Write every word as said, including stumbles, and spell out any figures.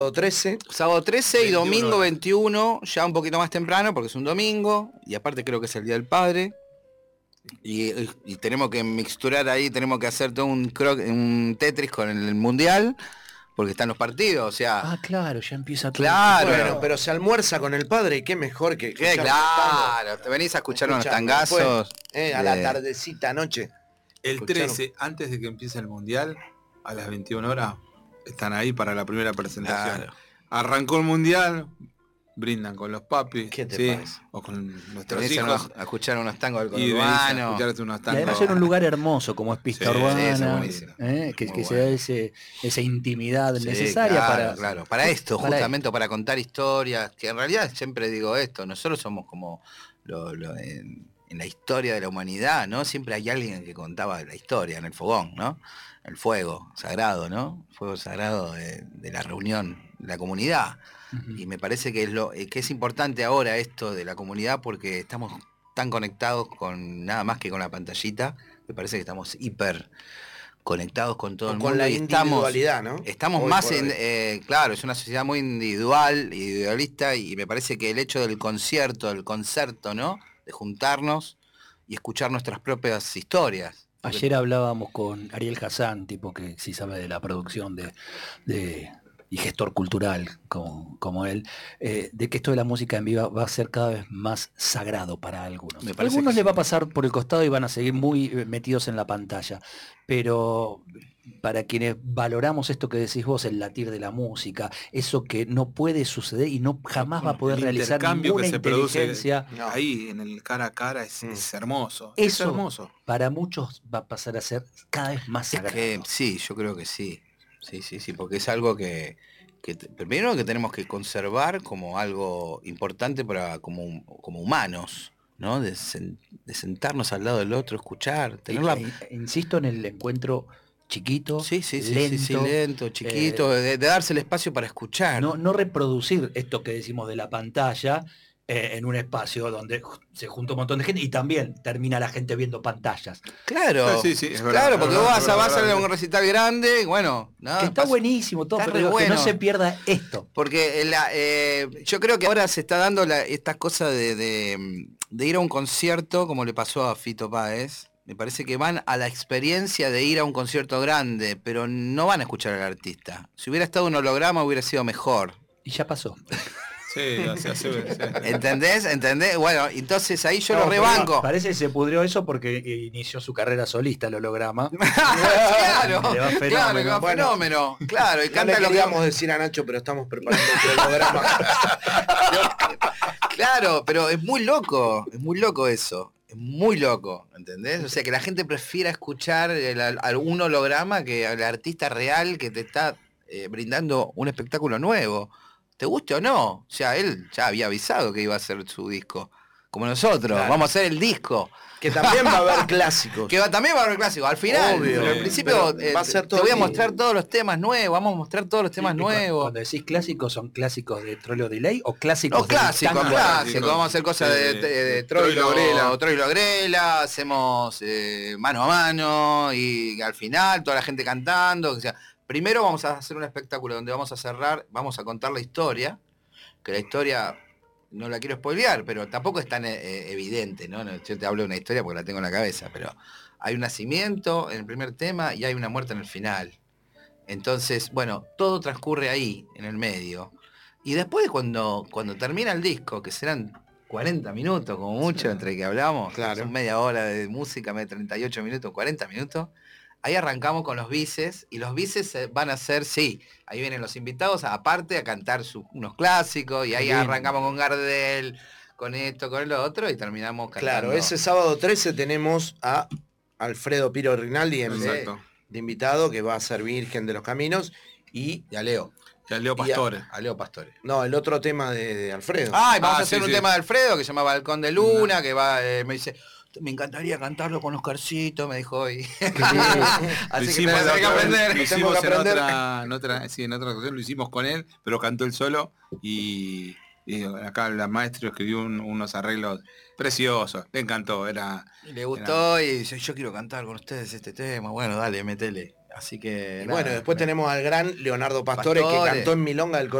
trece. Sábado trece y veintiuno domingo horas. veintiuno, ya un poquito más temprano porque es un domingo y aparte creo que es el Día del Padre. Y, y tenemos que mixturar ahí, tenemos que hacer todo un, cro- un Tetris con el Mundial porque están los partidos, o sea... Ah, claro, ya empieza todo. Claro. Bueno, pero se almuerza con el padre y qué mejor que Que escuchar un claro, te venís a escuchar unos escuchando tangazos. después, eh, a la de- tardecita, noche. El Escucharon. trece, antes de que empiece el Mundial, a las veintiuna horas, están ahí para la primera presentación. Claro. Arrancó el Mundial, brindan con los papis, ¿Qué te ¿sí? parece? O con Te nuestros venís a, hijos. unos- a escuchar unos tangos del Y venís a conurbano. escucharte unos Y tangos. además en un lugar hermoso como es Pista Sí, sí, Urbana, eso es buenísimo. ¿eh? que, Muy que se bueno. da ese, esa intimidad Sí, necesaria claro, para... claro, para esto, para justamente para contar historias, que en realidad siempre digo esto, nosotros somos como lo, lo- en, en la historia de la humanidad, ¿no? Siempre hay alguien que contaba la historia en el fogón, ¿no? El fuego sagrado, ¿no? Fuego sagrado de, de la reunión, de la comunidad. Ujú. Y me parece que es lo que es importante ahora esto de la comunidad porque estamos tan conectados con nada más que con la pantallita. Me parece que estamos hiper conectados con todo O el con mundo la y estamos individualidad, ¿no? estamos Hoy más por en, hoy. eh, claro, es una sociedad muy individual, individualista y me parece que el hecho del concierto, del concerto, ¿no? De juntarnos y escuchar nuestras propias historias. Porque- Ayer hablábamos con Ariel Hassan, tipo que sí sabe de la producción de, de- y gestor cultural como, como él, eh, de que esto de la música en vivo va a ser cada vez más sagrado para algunos. Me A parece algunos que les sí. va a pasar por el costado y van a seguir muy eh, metidos en la pantalla, pero para quienes valoramos esto que decís vos, el latir de la música, eso que no puede suceder y no jamás va a poder El realizar intercambio ninguna que se produce inteligencia. No. ahí en el cara a cara es, Mm. es hermoso. Es Eso hermoso. para muchos va a pasar a ser cada vez más Es sagrado. que sí, yo creo que sí. Sí, sí, sí, porque es algo que, que te- primero que tenemos que conservar como algo importante para como, como humanos, ¿no? De, sen- de sentarnos al lado del otro, escuchar, tener la... E- e- insisto en el encuentro chiquito, Sí, sí, sí, lento, sí, sí, lento, chiquito, eh, de, de darse el espacio para escuchar. no, no reproducir esto que decimos de la pantalla eh, en un espacio donde ju- se junta un montón de gente y también termina la gente viendo pantallas. Claro, Sí, sí, es verdad, claro, es porque verdad, vos es vas a, verdad, vas a es verdad. un recital grande, y bueno, nada, que está pasa- buenísimo todo, está pero re digo, que no bueno. se pierda esto. Porque la, eh, yo creo que ahora se está dando la, esta cosa de, de, de ir a un concierto, como le pasó a Fito Páez. Me parece que van a la experiencia de ir a un concierto grande, pero no van a escuchar al artista. Si hubiera estado un holograma hubiera sido mejor. Y ya pasó. Sí, o sea, sí, sí. ¿Entendés? ¿Entendés? Bueno, entonces ahí yo No, lo pero rebanco. Parece que se pudrió eso porque inició su carrera solista el holograma. claro, Le va fenómeno. claro, le va Bueno, fenómeno. Claro, y No canta le lo que queríamos decir a Nacho, pero estamos preparando un programa. Claro, pero es muy loco, es muy loco eso, es muy loco, ¿entendés? O sea, que la gente prefiera escuchar el- al- a un holograma que al artista real que te está eh, brindando un espectáculo nuevo, te guste o no. O sea, él ya había avisado que iba a hacer su disco, como nosotros, Claro. vamos a hacer el disco. Que también va a haber clásicos. Que va, también va a haber clásico, al final, Obvio, pero al sí, principio pero eh, va a ser te todo voy a así. mostrar todos los temas nuevos, vamos a mostrar todos los temas Y cu- nuevos. Cuando decís clásicos, ¿son clásicos de Troilo Delay o clásicos Los del clásicos, tango? clásicos, clásicos. vamos a hacer cosas de, Eh, de, de de Troilo Troilo Grela, Grela. Troilo Grela, hacemos eh, mano a mano y al final toda la gente cantando. O sea, primero vamos a hacer un espectáculo donde vamos a cerrar, vamos a contar la historia, que la historia no la quiero spoilear, pero tampoco es tan eh, evidente, ¿no? No, yo te hablo de una historia porque la tengo en la cabeza, pero hay un nacimiento en el primer tema y hay una muerte en el final. Entonces, bueno, todo transcurre ahí, en el medio. Y después cuando, cuando termina el disco, que serán cuarenta minutos como mucho, entre que hablamos, Claro. son media hora de música, media treinta y ocho minutos, cuarenta minutos, ahí arrancamos con los bices, y los bices eh, van a ser, sí, ahí vienen los invitados, aparte a cantar su- unos clásicos, y ahí Qué lindo. arrancamos con Gardel, con esto, con lo otro, y terminamos cantando. Claro, ese sábado trece tenemos a Alfredo Piro Rinaldi en, Exacto. de invitado, que va a ser Virgen de los Caminos. Y, Y a Leo, Y a Leo Y a- Pastore. a Leo Pastore. no, el otro tema de, de Alfredo. Ay, vamos Ah, a hacer sí, un sí. tema de Alfredo que se llama Balcón de Luna, que va, eh, me dice, me encantaría cantarlo con Oscarcito, me dijo hoy. Así que hicimos tenés la que otra- aprender. Lo Tengo hicimos que en aprender. otra, en otra, sí, en otra ocasión lo hicimos con él, pero cantó él solo y, y acá la maestra escribió un- unos arreglos preciosos, le encantó, era Le gustó y dice, yo quiero cantar con ustedes este tema. Bueno, dale, métele. Así que. Y nada, bueno, después me- tenemos al gran Leonardo Pastore, Pastore. que cantó en Milonga del